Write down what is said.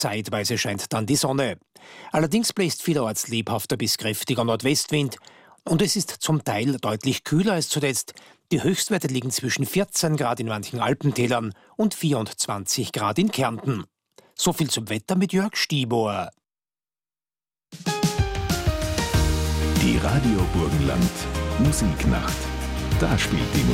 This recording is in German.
Zeitweise scheint dann die Sonne. Allerdings bläst vielerorts lebhafter bis kräftiger Nordwestwind. Und es ist zum Teil deutlich kühler als zuletzt. Die Höchstwerte liegen zwischen 14 Grad in manchen Alpentälern und 24 Grad in Kärnten. So viel zum Wetter mit Jörg Stiebohr. Die Radio Burgenland Musiknacht. Da spielt die